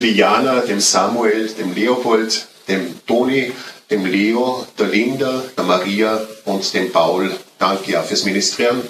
Liana, dem Samuel, dem Leopold, dem Toni, dem Leo, der Linda, der Maria und dem Paul. Danke auch fürs Ministrieren.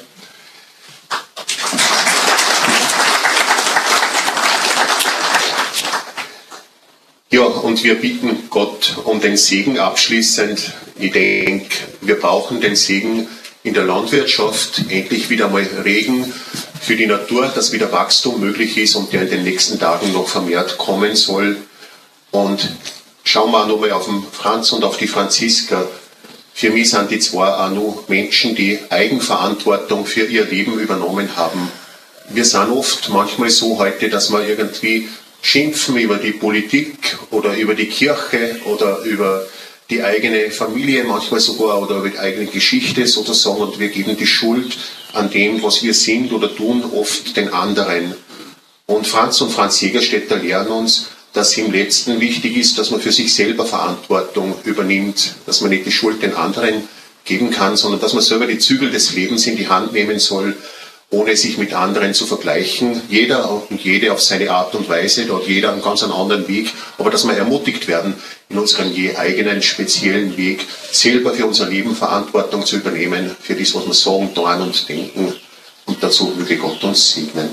Ja, und wir bitten Gott um den Segen abschließend. Ich denke, wir brauchen den Segen in der Landwirtschaft, endlich wieder mal Regen für die Natur, dass wieder Wachstum möglich ist und der in den nächsten Tagen noch vermehrt kommen soll. Und schauen wir auch nochmal auf den Franz und auf die Franziska. Für mich sind die zwei auch noch Menschen, die Eigenverantwortung für ihr Leben übernommen haben. Wir sind oft manchmal so heute, dass wir irgendwie schimpfen über die Politik oder über die Kirche oder über die eigene Familie manchmal sogar oder über die eigene Geschichte sozusagen und wir geben die Schuld an dem, was wir sind oder tun, oft den anderen. Und Franz und Franz Jägerstätter lehren uns, dass im Letzten wichtig ist, dass man für sich selber Verantwortung übernimmt, dass man nicht die Schuld den anderen geben kann, sondern dass man selber die Zügel des Lebens in die Hand nehmen soll, ohne sich mit anderen zu vergleichen. Jeder und jede auf seine Art und Weise, da hat jeder einen ganz anderen Weg, aber dass wir ermutigt werden, in unserem je eigenen, speziellen Weg selber für unser Leben Verantwortung zu übernehmen, für das, was wir sagen, tun und denken. Und dazu möge Gott uns segnen.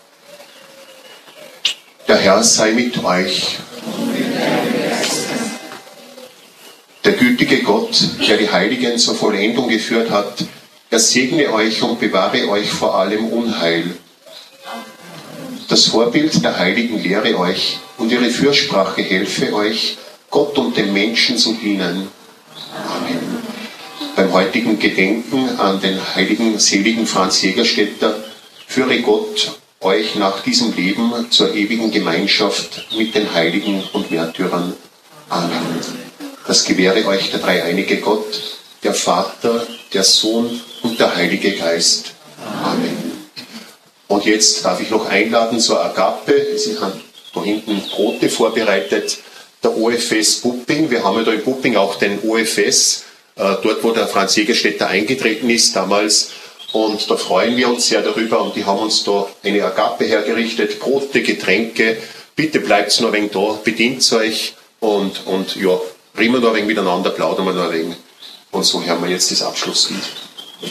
Der Herr sei mit euch. Der gütige Gott, der die Heiligen zur Vollendung geführt hat, er segne euch und bewahre euch vor allem Unheil. Das Vorbild der Heiligen lehre euch und ihre Fürsprache helfe euch, Gott und dem Menschen zu dienen. Amen. Beim heutigen Gedenken an den heiligen, seligen Franz Jägerstätter führe Gott euch nach diesem Leben zur ewigen Gemeinschaft mit den Heiligen und Märtyrern. Amen. Das gewähre euch der dreieinige Gott, der Vater, der Sohn und der Heilige Geist. Amen. Und jetzt darf ich noch einladen zur Agape. Sie haben da hinten Brote vorbereitet. Der OFS Pupping. Wir haben ja da in Pupping auch den OFS, dort wo der Franz Jägerstätter eingetreten ist damals. Und da freuen wir uns sehr darüber und die haben uns da eine Agape hergerichtet. Brote, Getränke. Bitte bleibt noch ein wenig da, bedient euch und ja, reden wir noch ein wenig miteinander, plaudern wir noch ein wenig. Und so hören wir jetzt das Abschlusslied.